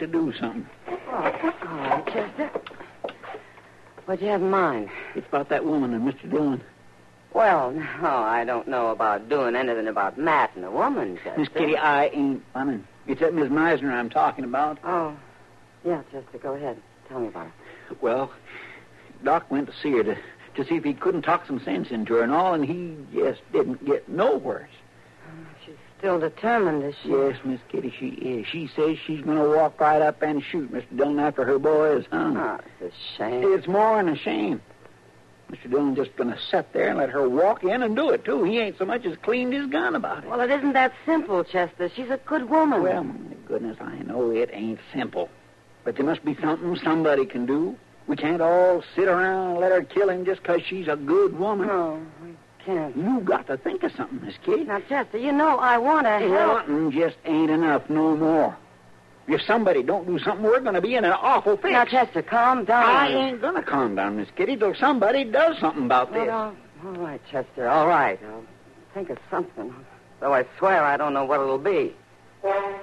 to do something. Oh, all right, Chester. What do you have in mind? It's about that woman and Mr. Dillon. Well, no, I don't know about doing anything about Matt and a woman, Chester. Miss Kitty, I ain't funning. It's that Miss Meisner I'm talking about. Oh, yeah, Chester, go ahead. Tell me about it. Well, Doc went to see her to see if he couldn't talk some sense into her and all, and he just didn't get nowhere. She's still determined, is she? Yes, Miss Kitty, she is. She says she's going to walk right up and shoot Mr. Dillon after her boy is hung. Oh, it's a shame. It's more than a shame. Mr. Dillon's just going to sit there and let her walk in and do it, too. He ain't so much as cleaned his gun about it. Well, it isn't that simple, Chester. She's a good woman. Well, my goodness, I know it ain't simple. But there must be something somebody can do. We can't all sit around and let her kill him just 'cause she's a good woman. No, we can't. You got to think of something, Miss Kitty. Now, Chester, you know I want to help. Wanting just ain't enough no more. If somebody don't do something, we're going to be in an awful fix. Now, Chester, calm down. I ain't going to calm down, Miss Kitty, till somebody does something about this. All right, Chester, all right. I'll think of something. Though I swear I don't know what it'll be.